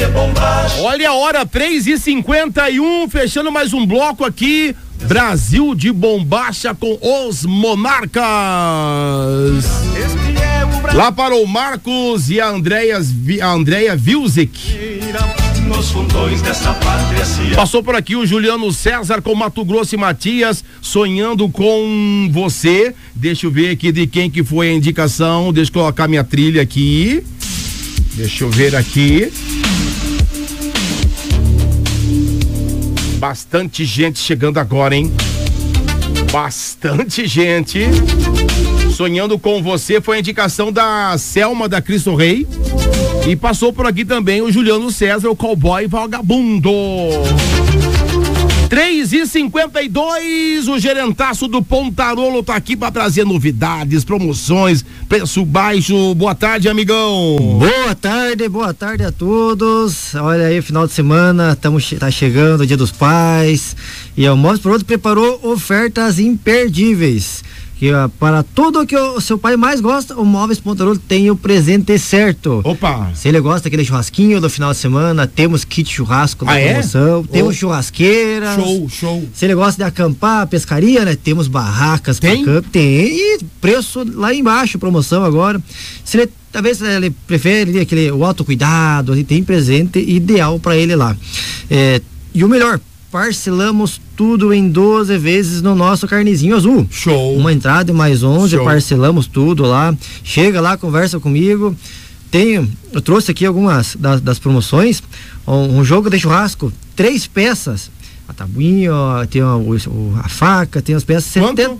Olha a hora, 3h51, fechando mais um bloco aqui. Brasil de Bombacha com os Monarcas. Lá para o Marcos e a Andréia Vilzek. Passou por aqui o Juliano César com Mato Grosso e Matias, sonhando com você. Deixa eu ver aqui de quem que foi a indicação. Deixa eu colocar minha trilha aqui. Deixa eu ver aqui. Bastante gente chegando agora, hein? Bastante gente. Sonhando com você foi a indicação da Selma da Cristo Rei. E passou por aqui também o Juliano César, o cowboy vagabundo. 3h52, o gerentaço do Pontarolo tá aqui pra trazer novidades, promoções, preço baixo. Boa tarde, amigão. Boa tarde a todos. Olha aí, final de semana, tá chegando o Dia dos Pais e a Móveis Pontarolo preparou ofertas imperdíveis. Que para tudo que o seu pai mais gosta, o Móveis Pontarolo tem o presente certo. Opa! Se ele gosta daquele churrasquinho do final de semana, temos kit churrasco da promoção, temos churrasqueiras. Show. Se ele gosta de acampar, pescaria, né? Temos barracas para campo, tem, e preço lá embaixo, promoção agora. Se ele, talvez ele prefere o autocuidado, ele tem presente ideal para ele lá. E o melhor, parcelamos tudo em 12 vezes no nosso carnezinho azul. Show. Uma entrada e mais 11, show. Parcelamos tudo lá. Chega lá, conversa comigo. Eu trouxe aqui algumas das promoções. Um jogo de churrasco, 3 peças. A tabuinha, tem a faca, tem as peças.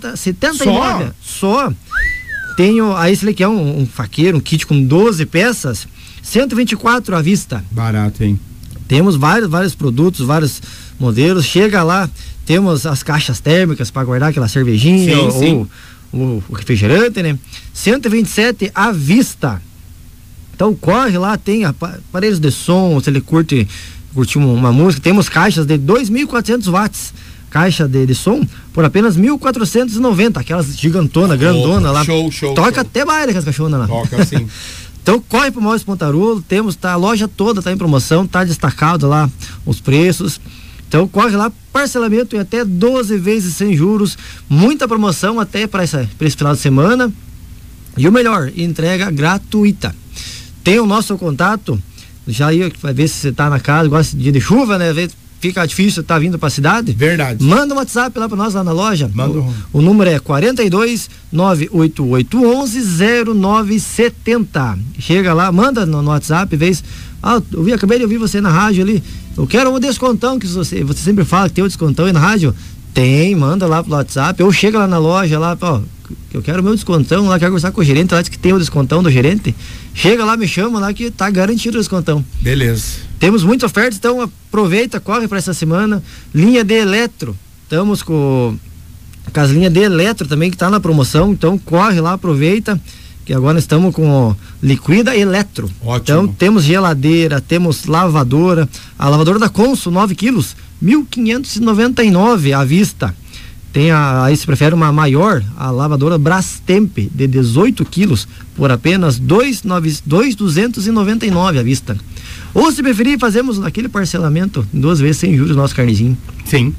79 só. Tenho, aí esse aqui é um faqueiro, um kit com 12 peças, 124 à vista. Barato, hein? Temos vários produtos, vários modelos. Chega lá, temos as caixas térmicas para guardar aquela cervejinha ou o refrigerante, né? 127 à vista. Então corre lá, tem aparelhos de som, se ele curtiu uma música, temos caixas de 2.400 watts, caixa de som por apenas 1.490, aquelas gigantona, grandona lá. Show. Toca até baile com as caixonas lá. Toca sim. Então corre pro Móveis Pontarolo, a loja toda tá em promoção, tá destacado lá os preços. Então corre lá, parcelamento em até 12 vezes sem juros, muita promoção até para esse final de semana. E o melhor, entrega gratuita. Tem o nosso contato, já aí vai ver se você tá na casa, gosta de dia de chuva, né? Fica difícil tá vindo pra cidade. Verdade. Manda um WhatsApp lá pra nós lá na loja. Manda. O número é 42 98811 0970. Chega lá, manda no WhatsApp, vez. Acabei de ouvir você na rádio ali. Eu quero um descontão que você sempre fala que tem um descontão aí na rádio. Tem, manda lá pro WhatsApp. Ou chega lá na loja lá, eu quero o meu descontão lá, quero conversar com o gerente lá, diz que tem o descontão do gerente. Chega lá, me chama lá que tá garantido o descontão. Beleza. Temos muitas ofertas, então aproveita, corre para essa semana. Linha de eletro, estamos com as linhas de eletro também que tá na promoção, então corre lá, aproveita, que agora estamos com Liquida Eletro. Ótimo. Então temos geladeira, temos lavadora, a lavadora da Consul 9 quilos, 1.599 à vista. Tem aí se prefere uma maior, a lavadora Brastemp de 18 quilos por apenas 2.299 à vista. Ou se preferir, fazemos aquele parcelamento em 2 vezes sem juros, nosso carnezinho. Sim.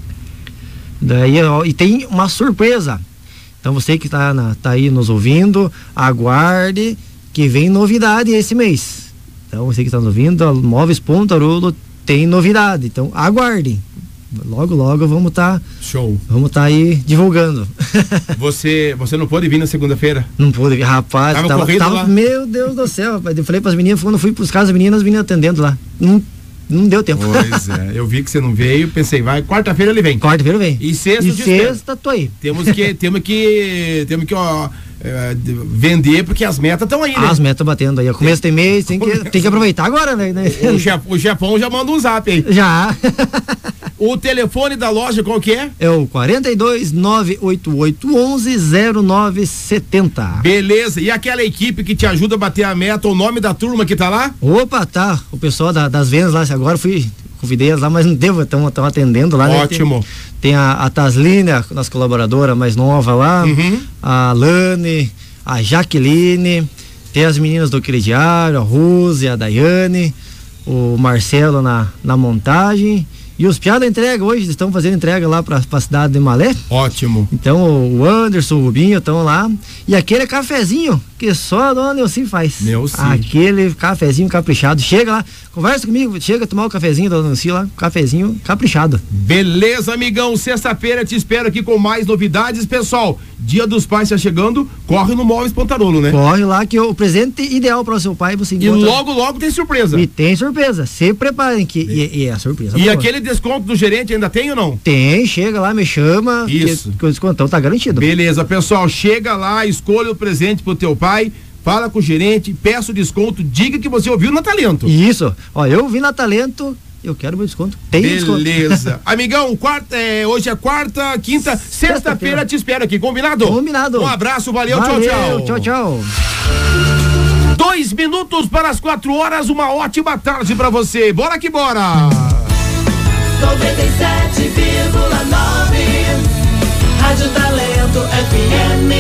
Daí, e tem uma surpresa. Então você que tá aí nos ouvindo, aguarde que vem novidade esse mês. Então você que está nos ouvindo, a Móveis Pontarolo tem novidade. Então aguardem. Logo vamos estar aí divulgando. Você não pôde vir na segunda-feira? Não pude vir, rapaz. Tava meu Deus do céu, rapaz. Eu falei para as meninas, quando eu fui para os casas das meninas, as meninas atendendo lá. Não deu tempo. Pois é, eu vi que você não veio, pensei, vai, quarta-feira ele vem. Quarta-feira vem. E sexta tô aí. Temos que vender, porque as metas estão aí, né? As metas batendo aí. Começo de mês, tem que aproveitar agora, né? O Japão já manda um zap aí. Já. O telefone da loja qual que é? É o 42 98811 0970. Beleza. E aquela equipe que te ajuda a bater a meta, o nome da turma que tá lá? Opa, tá. O pessoal das vendas lá, agora convidei elas lá, mas não devo, estão atendendo lá. Ótimo. Né? Tem a Tasline, a nossa colaboradora mais nova lá, a Lane, a Jaqueline, tem as meninas do Crediário, a Rose, a Daiane. o Marcelo na montagem. E os piadas da entrega hoje, estão fazendo entrega lá pra cidade de Malé. Ótimo. Então o Anderson, o Rubinho estão lá. E aquele cafezinho que só a dona Neuci faz. Aquele cafezinho caprichado. Chega lá, conversa comigo, chega a tomar o cafezinho da dona Neuci lá, cafezinho caprichado. Beleza, amigão. Sexta-feira te espero aqui com mais novidades, pessoal. Dia dos Pais está chegando, corre no Móveis Pontarolo, né? Corre lá que o presente ideal para o seu pai você encontra. E logo tem surpresa. E tem surpresa. Se preparem que e é a surpresa. E aquele desconto do gerente ainda tem ou não? Tem, chega lá, me chama. Isso. Que o descontão tá garantido. Beleza, pessoal, chega lá, escolha o presente pro teu pai, fala com o gerente, peça o desconto, diga que você ouviu na Talento. Isso. Ó, eu vi na Talento, eu quero meu desconto. Tem desconto. Beleza. Amigão, hoje é quarta, quinta, sexta-feira te espero aqui, combinado? Combinado. Um abraço, valeu, tchau. Tchau. 2 minutos para as 4 horas, uma ótima tarde pra você. Bora que bora! 97,9 Rádio Talento FM.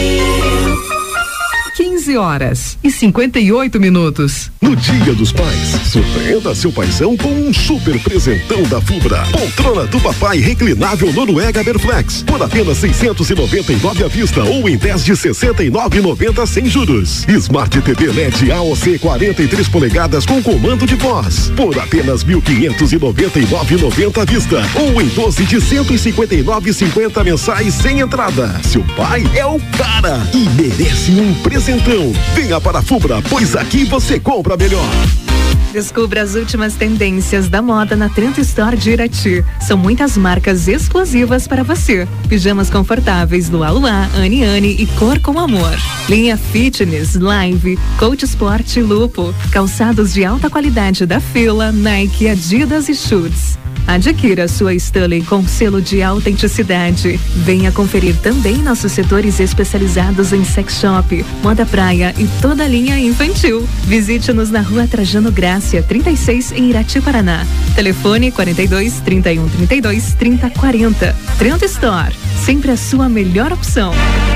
15h58. No Dia dos Pais, surpreenda seu paizão com um super presentão da Fubra. Poltrona do papai reclinável Noruega Berflex por apenas 699 à vista ou em 10 de 69,90 sem juros. Smart TV LED AOC 43 polegadas com comando de voz por apenas 1.599,90 à vista ou em 12 de 159,50 mensais sem entrada. Seu pai é o cara e merece um presentão. Venha para a Fubra, pois aqui você compra melhor. Descubra as últimas tendências da moda na Trento Store de Irati. São muitas marcas exclusivas para você. Pijamas confortáveis do Aluá, Aniane e Cor com Amor. Linha Fitness, Live, Coach Sport e Lupo. Calçados de alta qualidade da Fila, Nike, Adidas e Schutz. Adquira sua Stanley com selo de autenticidade. Venha conferir também nossos setores especializados em sex shop, moda praia e toda a linha infantil. Visite-nos na Rua Trajano Grácia, 36 em Irati, Paraná. Telefone 42 31 32 30 40. Trento Store, sempre a sua melhor opção.